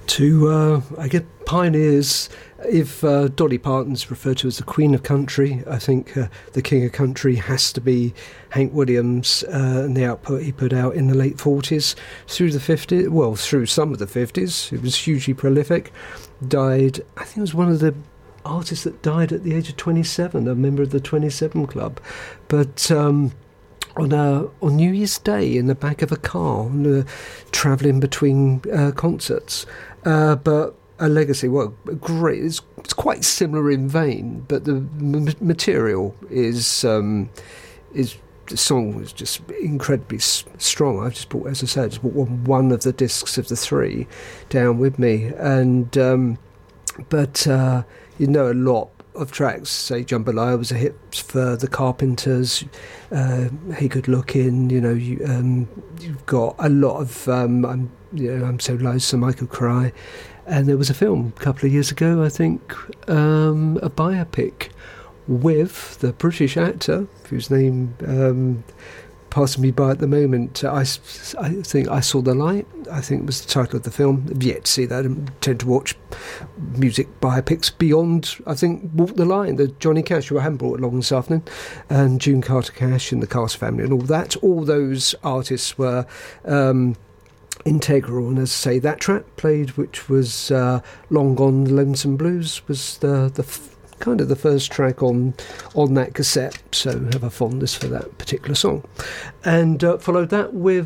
To, I get pioneers. If Dolly Parton's referred to as the Queen of Country, I think the King of Country has to be Hank Williams and the output he put out in the late 40s through the 50s, well, through some of the 50s. It was hugely prolific. Died, I think it was one of the artists that died at the age of 27, a member of the 27 Club. But on New Year's Day in the back of a car, travelling between concerts. But a legacy, well, great. It's quite similar in vein, but the material is the song was just incredibly strong. I've just bought, as I said, just bought one of the discs of the three down with me, and but you know, a lot of tracks. Say Jambalaya was a hit for the Carpenters. Hey Good Looking, you know, you've got a lot of I'm So Lonesome I Could Cry. And there was a film a couple of years ago, I think, a biopic with the British actor, whose name passing me by at the moment. I think I Saw the Light, I think was the title of the film. I've yet to see that. I tend to watch music biopics beyond, I think, Walk the Line, the Johnny Cash, who I haven't brought along this afternoon, and June Carter Cash and the Cast Family and all that. All those artists were integral, and as I say, that track played, which was Long Gone Lonesome Blues, was the kind of the first track on that cassette, so I have a fondness for that particular song. And followed that with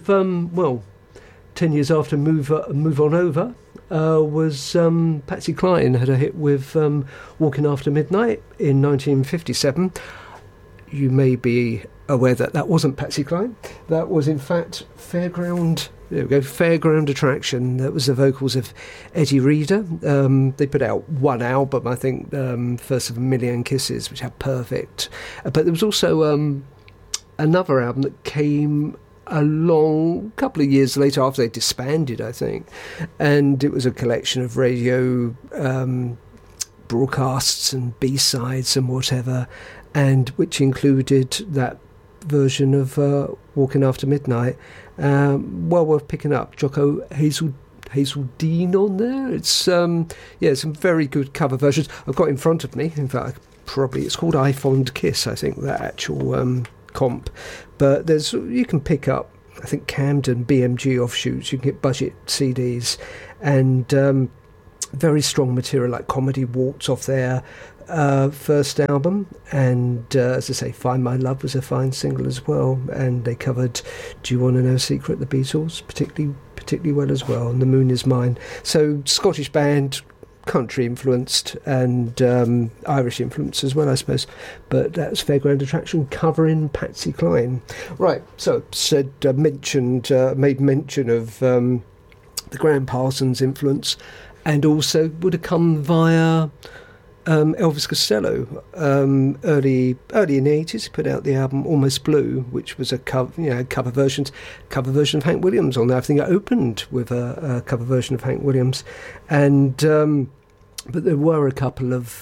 10 years after Move On Over, was Patsy Cline had a hit with Walking After Midnight in 1957. You may be aware that wasn't Patsy Cline. That was in fact Fairground Attraction. That was the vocals of Eddie Reader. They put out one album, I think, First of a Million Kisses, which had Perfect. But there was also another album that came along a couple of years later after they disbanded, I think. And it was a collection of radio broadcasts and B-sides and whatever, and which included that version of Walking After Midnight. Well worth picking up. Jocko Hazeldean on there. It's some very good cover versions. I've got in front of me, in fact, it's called I Fond Kiss, I think, that actual comp. But you can pick up, I think, Camden BMG offshoots. You can get budget CDs and very strong material like Comedy Waltz off their first album, and as I say, Find My Love was a fine single as well, and they covered Do You Want to Know a Secret, the Beatles, particularly well as well, and The Moon Is Mine. So Scottish band, country influenced and Irish influenced as well, I suppose, but that was Fairground Attraction covering Patsy Cline. Right, so made mention of the Graham Parsons influence, and also would have come via Elvis Costello. Early in the 80s, he put out the album Almost Blue, which was a cover version of Hank Williams on there. I think it opened with a cover version of Hank Williams, and but there were a couple of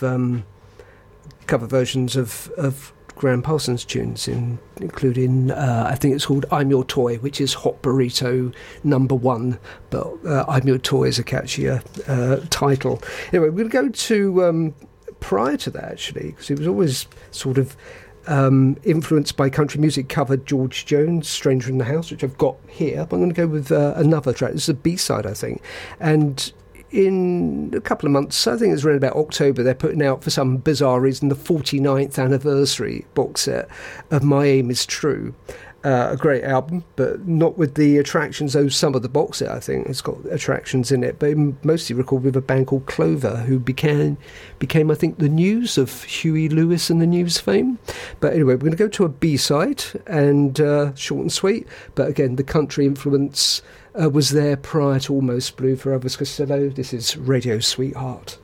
cover versions of Graham Parsons tunes, including I think it's called I'm Your Toy, which is Hot Burrito #1, but I'm Your Toy is a catchier title. Anyway, we're going to go to prior to that, actually, because it was always sort of influenced by country music. Covered George Jones' Stranger in the House, which I've got here, but I'm going to go with another track. This is a B-side, I think, and in a couple of months, I think it's around about October, they're putting out, for some bizarre reason, the 49th anniversary box set of My Aim Is True. A great album, but not with the attractions. Some of the box set, I think, has got attractions in it, but mostly recorded with a band called Clover, who became, I think, the News of Huey Lewis and the News fame. But anyway, we're going to go to a B-side, and short and sweet, but again, the country influence was there prior to Almost Blue for Elvis Costello. This is Radio Sweetheart.